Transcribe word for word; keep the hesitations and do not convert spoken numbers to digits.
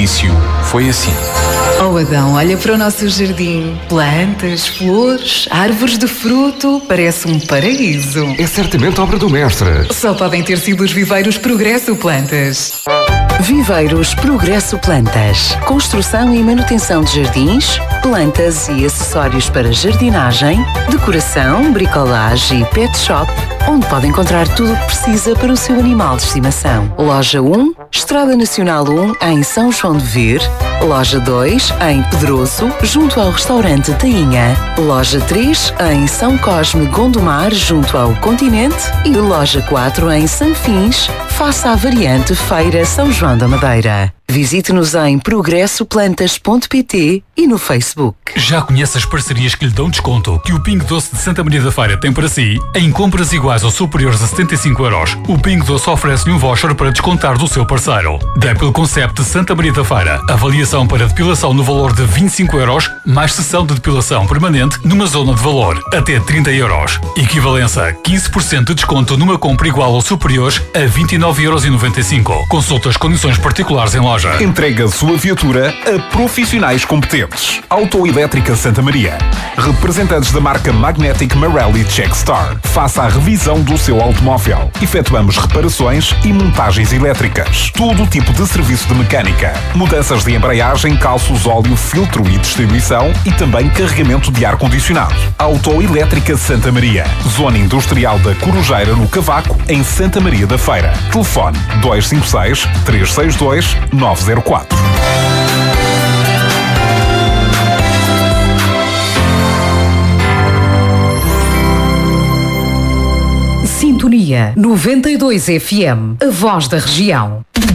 início foi assim. Oh Adão, olha para o nosso jardim. Plantas, flores, árvores de fruto. Parece um paraíso. É certamente obra do mestre. Só podem ter sido os viveiros Progresso Plantas. Viveiros Progresso Plantas. Construção e manutenção de jardins, plantas e acessórios para jardinagem, decoração, bricolagem e pet shop, onde pode encontrar tudo o que precisa para o seu animal de estimação. Loja um, Estrada Nacional um, em São João de Ver. Loja dois, em Pedroso, junto ao restaurante Tainha. Loja três, em São Cosme Gondomar, junto ao Continente. E loja quatro, em Sanfins, face à variante Feira São João da Madeira. Visite-nos em progresso plantas ponto pt e no Facebook. Já conhece as parcerias que lhe dão desconto que o Pingo Doce de Santa Maria da Feira tem para si? Em compras iguais ou superiores a setenta e cinco euros, o Pingo Doce oferece-lhe um voucher para descontar do seu parceiro. Depil Concept de Santa Maria da Feira. Avaliação para depilação no valor de vinte e cinco euros, mais sessão de depilação permanente numa zona de valor até trinta euros. Equivalência quinze por cento de desconto numa compra igual ou superior a vinte e nove euros e noventa e cinco. Consulte as condições particulares em loja. Entrega a sua viatura a profissionais competentes. Autoelétrica Santa Maria. Representantes da marca Magnetic Marelli Checkstar. Faça a revisão do seu automóvel. Efetuamos reparações e montagens elétricas. Todo o tipo de serviço de mecânica. Mudanças de embreagem, calços, óleo, filtro e distribuição e também carregamento de ar-condicionado. Autoelétrica Santa Maria. Zona Industrial da Corujeira, no Cavaco, em Santa Maria da Feira. Telefone dois cinco seis, três seis dois, nove zero quatro. Sintonia noventa e dois F M, a voz da região.